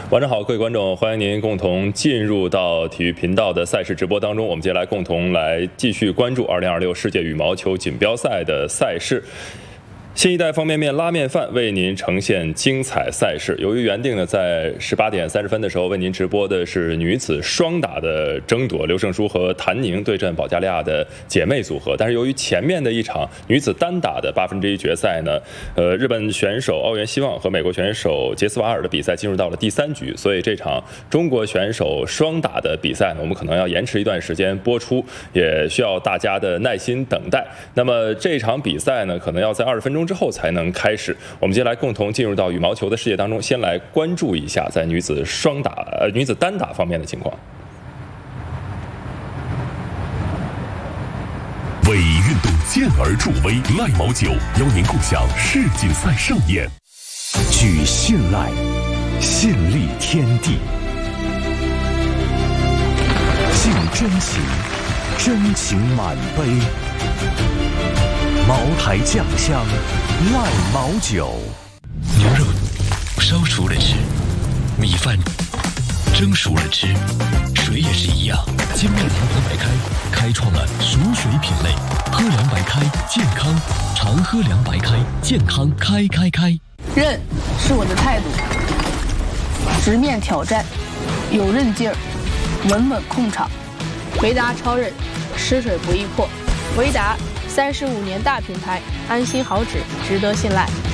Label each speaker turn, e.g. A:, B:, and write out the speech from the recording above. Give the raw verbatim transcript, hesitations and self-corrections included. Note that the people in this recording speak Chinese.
A: 晚上好，各位观众，欢迎您共同进入到体育频道的赛事直播当中。我们接下来共同来继续关注二零二六世界羽毛球锦标赛的赛事。新一代方便面拉面饭为您呈现精彩赛事。由于原定呢在十八点三十分的时候为您直播的是女子双打的争夺，刘胜书和谭宁对阵保加利亚的姐妹组合，但是由于前面的一场女子单打的八分之一决赛呢，呃，日本选手奥原希望和美国选手杰斯瓦尔的比赛进入到了第三局，所以这场中国选手双打的比赛呢，我们可能要延迟一段时间播出，也需要大家的耐心等待。那么这场比赛呢，可能要在二十分钟之后才能开始。我们接下来共同进入到羽毛球的世界当中，先来关注一下在女子双打、呃女子单打方面的情况。
B: 为运动健儿助威，赖毛酒邀您共享世锦赛盛宴。
C: 举信赖，信立天地；敬真情，真情满杯。茅台酱香，赖毛酒。
D: 牛肉烧熟了吃，米饭蒸熟了吃，水也是一样。金麦良朋白开开创了熟水品类，喝凉白开健康，常喝凉白开健康开开开。
E: 韧是我的态度，直面挑战，有韧劲儿，稳稳控场。
F: 回答超韧，吃水不易破。回答三十五年大品牌，安心好纸，值得信赖。